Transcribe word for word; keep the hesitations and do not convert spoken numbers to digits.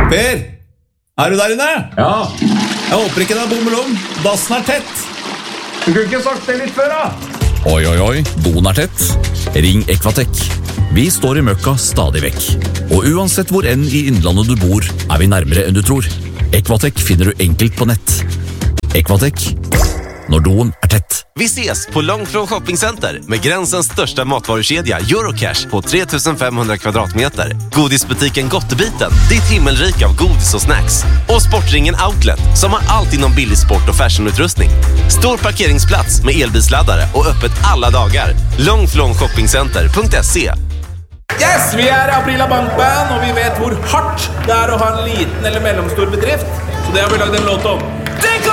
Per, er du der inne? Ja. Jeg håper ikke det er bommelom. Dassen er tett. Du kunne ikke sagt det litt før, da. Oi, oi, oi, doen er tett. Ring Equatec. Vi står i møkka stadig vekk. Og uansett hvor enn i innlandet du bor, er vi nærmere enn du tror. Equatec finner du enkelt på nett. Equatec, når doen er tett. Vi ses på Långflon Shoppingcenter med gränsens största matvarukedja Eurocash på tre tusen fem hundra kvadratmeter. Godisbutiken Gottebiten, ditt himmelrik av godis och snacks. Och Sportringen Outlet som har allt inom billig sport och fashionutrustning. Stor parkeringsplats med elbilsladdare och öppet alla dagar. Långflon shoppingcenter punkt se. Yes, vi er Aprila Bankband, og vi vet hvor hardt det er å ha en liten eller mellomstor bedrift. Så det har vi laget en låt om. Det kan